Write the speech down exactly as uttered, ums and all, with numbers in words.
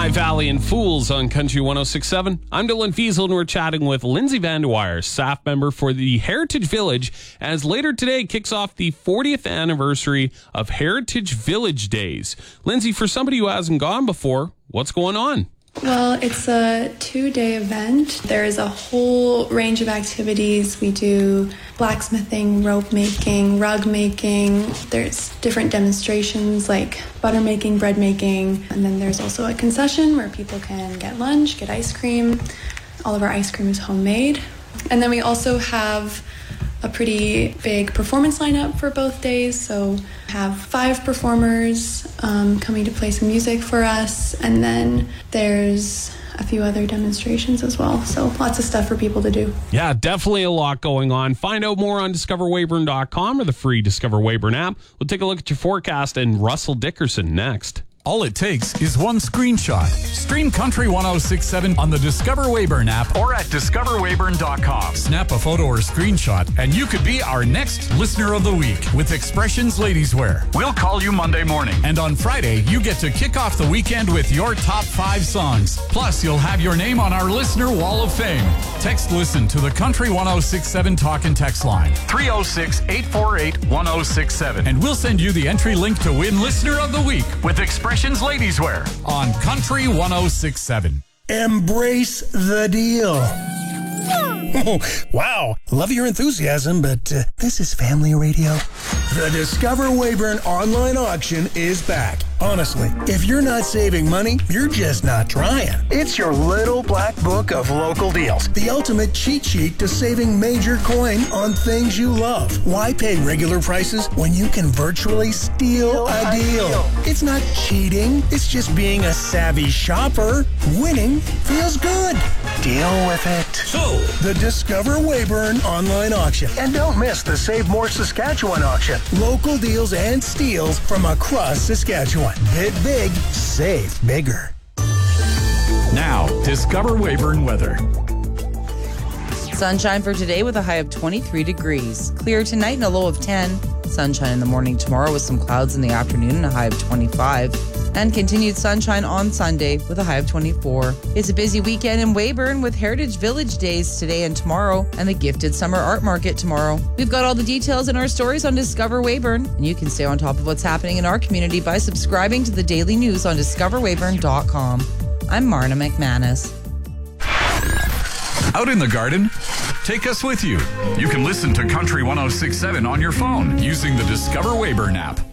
High Valley and Fools on Country one oh six point seven. I'm Dylan Fiesel, and we're chatting with Lindsay Vandewire, staff member for the Heritage Village, as later today kicks off the fortieth anniversary of Heritage Village Days. Lindsay, for somebody who hasn't gone before, what's going on? Well, it's a two-day event. There is a whole range of activities. We do blacksmithing, rope making, rug making. There's different demonstrations like butter making, bread making. And then there's also a concession where people can get lunch, get ice cream. All of our ice cream is homemade. And then we also have a pretty big performance lineup for both days. So have five performers um, coming to play some music for us. And then there's a few other demonstrations as well. So lots of stuff for people to do. Yeah, definitely a lot going on. Find out more on discover weyburn dot com or the free Discover Weyburn app. We'll take a look at your forecast and Russell Dickerson next. All it takes is one screenshot. Stream Country one oh six point seven on the Discover Weyburn app or at discover weyburn dot com. Snap a photo or screenshot, and you could be our next Listener of the Week with Expressions Ladies Wear. We'll call you Monday morning. And on Friday, you get to kick off the weekend with your top five songs. Plus, you'll have your name on our Listener Wall of Fame. Text LISTEN to the Country one oh six point seven talk and text line three oh six, eight four eight, one oh six seven. And we'll send you the entry link to win Listener of the Week with Expressions Ladies Wear on Country one oh six point seven. Embrace the deal. Oh, wow. Love your enthusiasm, but uh, this is family radio. The Discover Weyburn online auction is back. Honestly, if you're not saving money, you're just not trying. It's your little black book of local deals. The ultimate cheat sheet to saving major coin on things you love. Why pay regular prices when you can virtually steal a deal? It's not cheating. It's just being a savvy shopper. Winning feels good. Deal with it. So, the Discover Weyburn online auction. And don't miss the Save More Saskatchewan auction. Local deals and steals from across Saskatchewan. Bid big, save bigger. Now, Discover Weyburn weather. Sunshine for today with a high of twenty-three degrees. Clear tonight and a low of ten. Sunshine in the morning tomorrow with some clouds in the afternoon and a high of twenty-five. And continued sunshine on Sunday with a high of twenty-four. It's a busy weekend in Weyburn with Heritage Village Days today and tomorrow and the Gifted Summer Art Market tomorrow. We've got all the details in our stories on Discover Weyburn, and you can stay on top of what's happening in our community by subscribing to the daily news on discover weyburn dot com. I'm Marna McManus. Out in the garden? Take us with you. You can listen to Country one oh six point seven on your phone using the Discover Weyburn app.